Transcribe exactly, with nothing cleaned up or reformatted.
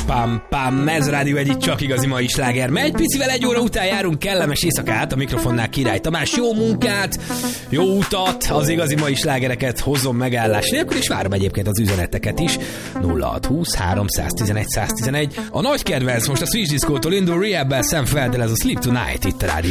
Pam, pam, ez a Rádió egyik csak igazi mai sláger. Megy picivel egy óra után járunk, kellemes éjszakát, a mikrofonnál Király Tamás. Jó munkát, jó utat, az igazi mai slágereket hozom megállás nélkül, és várom egyébként az üzeneteket is. nulla hat húsz háromszáztizenegy száztizenegy. A nagy kedvenc most a Switch Disco-tól indul, Rehab-bel Sam Felddel, ez a Sleep Tonight itt a Rádió